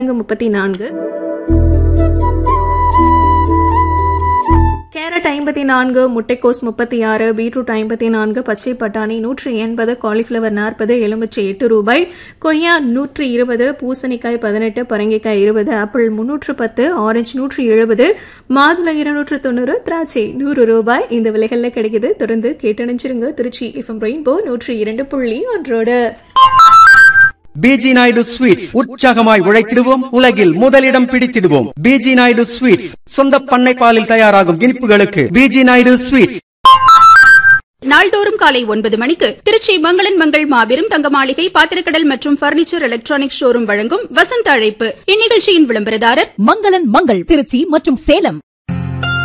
34, carrot 54, முட்டைக்கோஸ் 36, beetroot 54, பச்சை பட்டாணி 180, காலிஃபிளவர் 40, எலுமிச்சை 8 ரூபாய், கொய்யா 120, பூசணிக்காய் 18, பரங்கிக்காய் 20, ஆப்பிள் 310, ஆரஞ்சு 170, மாதுளை 290, திராட்சை 100 ரூபாய். இந்த விலைகள்ல கிடைக்குது. தொடர்ந்து கேட்டணிச்சிருங்க. Trichy FM rainbow 102.1. PG Naidu sweets, உற்சாகமாய் உழைத்திடுவோம், உலகில் முதலிடம் பிடித்திடுவோம். பிஜி நாயுடு ஸ்வீட்ஸ், சொந்த பண்ணை பாலில் தயாராகும் இனிப்புகளுக்கு பிஜி நாயுடு ஸ்வீட்ஸ். நாள்தோறும் காலை 9 மணிக்கு திருச்சி மங்களன் மங்கள் மாபெரும் தங்க மாளிகை பாத்திரக்கடல் மற்றும் பர்னிச்சர் எலக்ட்ரானிக் ஷோரூம் வழங்கும் வசந்த அழைப்பு. இந்நிகழ்ச்சியின் விளம்பரதாரர் மங்களன் மங்கள், திருச்சி மற்றும் சேலம்.